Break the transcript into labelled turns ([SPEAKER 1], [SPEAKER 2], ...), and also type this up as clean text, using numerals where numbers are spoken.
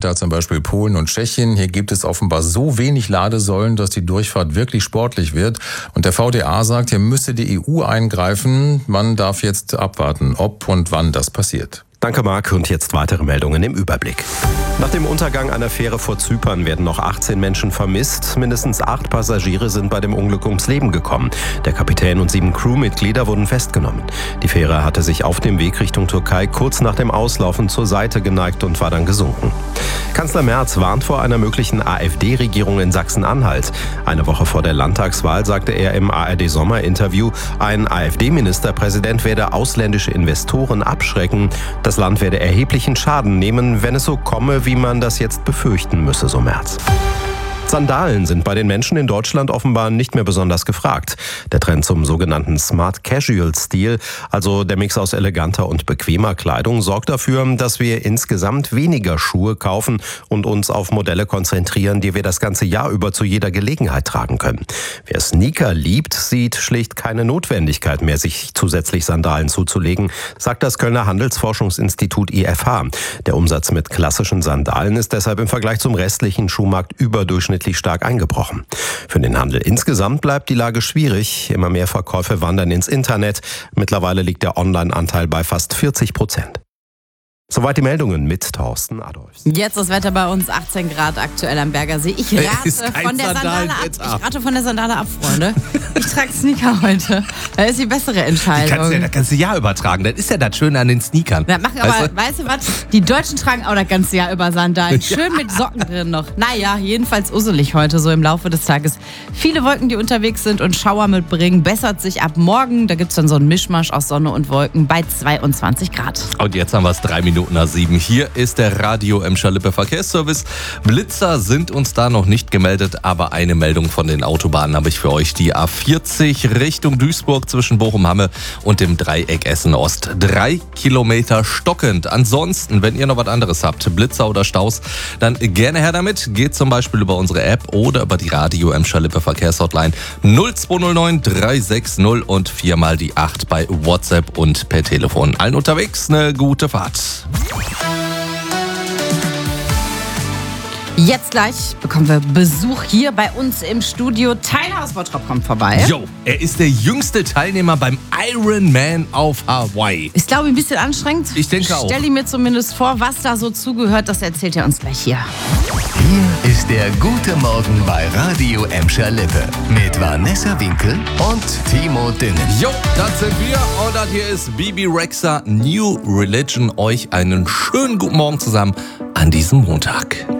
[SPEAKER 1] da zum Beispiel Polen und Tschechien. Hier gibt es offenbar so wenig Ladesäulen, dass die Durchfahrt wirklich sportlich wird. Und der VDA sagt, hier müsse die EU eingreifen. Man darf jetzt abwarten, ob und wann das passiert.
[SPEAKER 2] Danke, Marc. Und jetzt weitere Meldungen im Überblick. Nach dem Untergang einer Fähre vor Zypern werden noch 18 Menschen vermisst. Mindestens 8 Passagiere sind bei dem Unglück ums Leben gekommen. Der Kapitän und 7 Crewmitglieder wurden festgenommen. Die Fähre hatte sich auf dem Weg Richtung Türkei kurz nach dem Auslaufen zur Seite geneigt und war dann gesunken. Kanzler Merz warnt vor einer möglichen AfD-Regierung in Sachsen-Anhalt. Eine Woche vor der Landtagswahl sagte er im ARD-Sommer-Interview, ein AfD-Ministerpräsident werde ausländische Investoren abschrecken. Das Land werde erheblichen Schaden nehmen, wenn es so komme, wie man das jetzt befürchten müsse, so Merz. Sandalen sind bei den Menschen in Deutschland offenbar nicht mehr besonders gefragt. Der Trend zum sogenannten Smart Casual Stil, also der Mix aus eleganter und bequemer Kleidung, sorgt dafür, dass wir insgesamt weniger Schuhe kaufen und uns auf Modelle konzentrieren, die wir das ganze Jahr über zu jeder Gelegenheit tragen können. Wer Sneaker liebt, sieht schlicht keine Notwendigkeit mehr, sich zusätzlich Sandalen zuzulegen, sagt das Kölner Handelsforschungsinstitut IFH. Der Umsatz mit klassischen Sandalen ist deshalb im Vergleich zum restlichen Schuhmarkt überdurchschnittlich stark eingebrochen. Für den Handel insgesamt bleibt die Lage schwierig. Immer mehr Verkäufe wandern ins Internet. Mittlerweile liegt der Online-Anteil bei fast 40%. Soweit die Meldungen mit Thorsten Adolfs.
[SPEAKER 3] Jetzt das Wetter bei uns, 18 Grad aktuell am Berger See. Ich rate von der Sandale ab. Ich rate von der Sandale ab, Freunde. Ich trage Sneaker heute. Das ist die bessere Entscheidung.
[SPEAKER 4] Das ganze Jahr übertragen. Das ist ja das Schöne an den Sneakern.
[SPEAKER 3] Ja, weißt du was? Die Deutschen tragen auch das ganze Jahr über Sandalen. Schön mit Socken drin noch. Naja, jedenfalls usselig heute so im Laufe des Tages. Viele Wolken, die unterwegs sind und Schauer mitbringen. Bessert sich ab morgen. Da gibt es dann so einen Mischmasch aus Sonne und Wolken bei 22 Grad.
[SPEAKER 4] Und jetzt haben wir es 3 Minuten nach 7. Hier ist der Radio Emscher Lippe Verkehrsservice. Blitzer sind uns da noch nicht gemeldet, aber eine Meldung von den Autobahnen habe ich für euch. Die A40 Richtung Duisburg zwischen Bochum-Hamme und dem Dreieck Essen-Ost. 3 Kilometer stockend. Ansonsten, wenn ihr noch was anderes habt, Blitzer oder Staus, dann gerne her damit. Geht zum Beispiel über unsere App oder über die Radio Emscher Lippe Verkehrshotline 0209 360 und 4 mal die 8 bei WhatsApp und per Telefon. Allen unterwegs eine gute Fahrt.
[SPEAKER 3] Jetzt gleich bekommen wir Besuch hier bei uns im Studio. Tyler aus Bottrop kommt vorbei.
[SPEAKER 4] Jo, er ist der jüngste Teilnehmer beim Ironman auf Hawaii.
[SPEAKER 3] Ist, glaube ich, ein bisschen anstrengend.
[SPEAKER 4] Ich denke auch.
[SPEAKER 3] Stell ihn mir zumindest vor, was da so zugehört, das erzählt er uns gleich hier.
[SPEAKER 5] Hier ist der Gute Morgen bei Radio Emscher Lippe mit Vanessa Winkel und Timo Düngen.
[SPEAKER 4] Jo, das sind wir und das hier ist Bibi Rexha New Religion. Euch einen schönen guten Morgen zusammen an diesem Montag.